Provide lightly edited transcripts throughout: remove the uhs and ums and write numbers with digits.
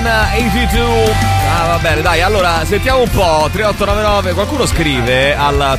82. Va bene, dai, allora sentiamo un po'. 3899, qualcuno scrive al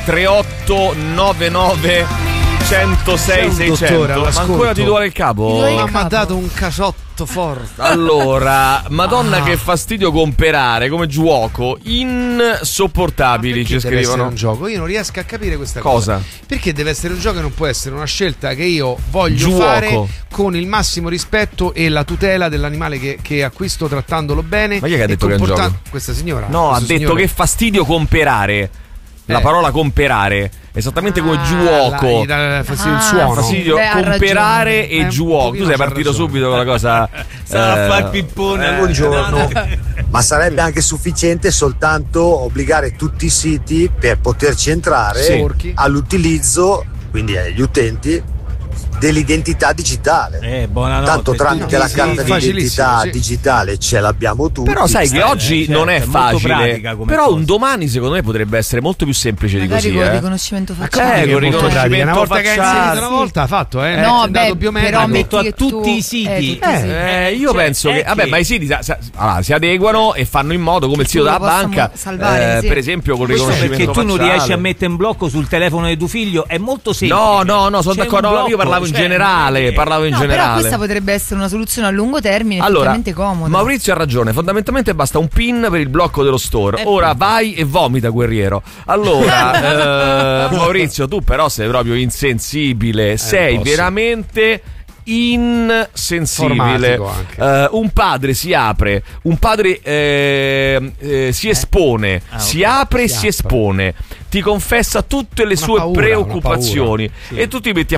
3899 106 600. Ma ancora ti duole il capo? Mi ha dato un casotto forte. Allora, Madonna che fastidio comprare come gioco, insopportabili, ci Deve essere scrivono. un gioco, io non riesco a capire questa cosa. Perché deve essere un gioco e non può essere una scelta che io voglio fare con il massimo rispetto e la tutela dell'animale che acquisto, trattandolo bene. Ma chi è che ha detto che è un gioco? Questa signora. No, ha detto signora. che fastidio comprare. La parola comprare, esattamente come giuoco. Il suono. Fastidio comprare e giuoco. Tu sei partito subito con la cosa. Stava a far pippone. Buongiorno. Ma sarebbe anche sufficiente soltanto obbligare tutti i siti per poterci entrare all'utilizzo, quindi agli utenti, dell'identità digitale. Tanto tramite la carta d'identità digitale ce l'abbiamo tutti. Però sai che oggi non è facile. Però un domani secondo me potrebbe essere molto più semplice di così. Con il riconoscimento facciale. Con il riconoscimento una volta che hai inserito facciale. una volta ha fatto, No, però metti a tutti i siti. Io penso che vabbè, ma i siti si adeguano e fanno in modo, come il sito della banca, per esempio col riconoscimento perché tu facciale. non riesci a mettere in blocco sul telefono di tuo figlio, è molto semplice. No, sono d'accordo. Io parlavo in generale. Però questa potrebbe essere una soluzione a lungo termine, effettivamente comoda. Maurizio ha ragione, fondamentalmente basta un pin per il blocco dello store. Ora vai e vomita, guerriero. Allora, Maurizio, tu però sei proprio insensibile, sei veramente insensibile. Un padre si apre, un padre si espone, si apre e si espone, ti confessa tutte le sue preoccupazioni e tu ti metti